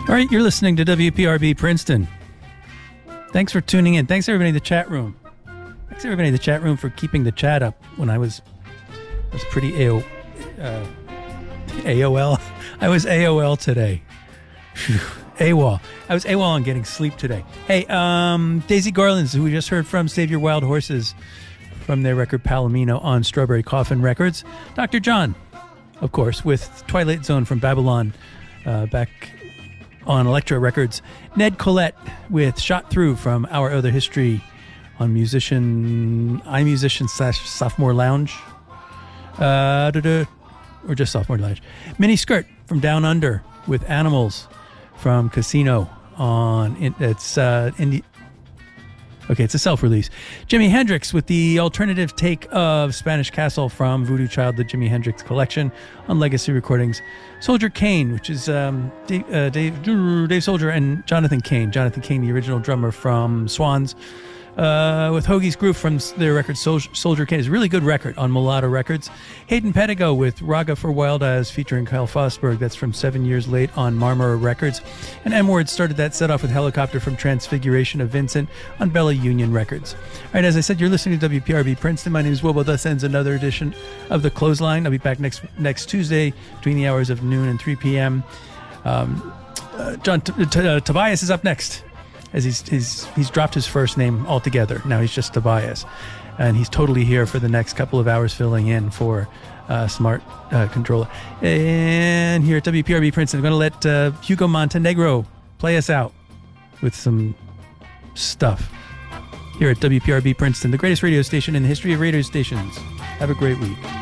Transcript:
All right, you're listening to WPRB Princeton. Thanks for tuning in. Thanks everybody in the chat room. Thanks everybody in the chat room for keeping the chat up when I was pretty AOL. I was AOL today. Phew. AWOL. I was AWOL on getting sleep today. Hey, Daisy Garlands, who we just heard from, Save Your Wild Horses from their record Palomino on Strawberry Coffin Records. Dr. John, of course, with Twilight Zone from Babylon back on Elektra Records. Ned Collette with Shot Through from Our Other History on iMusician/Sophomore Lounge. Or just Sophomore Lounge. Mini Skirt from Down Under with Animals from Casino on it's indie. Okay, it's a self-release. Jimi Hendrix with the alternative take of Spanish Castle from Voodoo Child, the Jimi Hendrix collection on Legacy Recordings. Soldier Kane, which is Dave Soldier and Jonathan Kane. Jonathan Kane, the original drummer from Swans. With Hoagie's Groove from their record Soldier Kane. It's a really good record on Mulatto Records. Hayden Pedigo with Raga for Wild Eyes featuring Kyle Fosberg. That's from 7 Years Late on Marmara Records. And M-Word started that set off with Helicopter from Transfiguration of Vincent on Bella Union Records. All right, as I said, you're listening to WPRB Princeton. My name is Wilbo. Thus ends another edition of The Clothesline. I'll be back next Tuesday between the hours of noon and 3 p.m. Tobias is up next, as he's dropped his first name altogether. Now he's just Tobias, and he's totally here for the next couple of hours filling in for Smart Controller. And here at WPRB Princeton, I'm going to let Hugo Montenegro play us out with some stuff here at WPRB Princeton, the greatest radio station in the history of radio stations. Have a great week.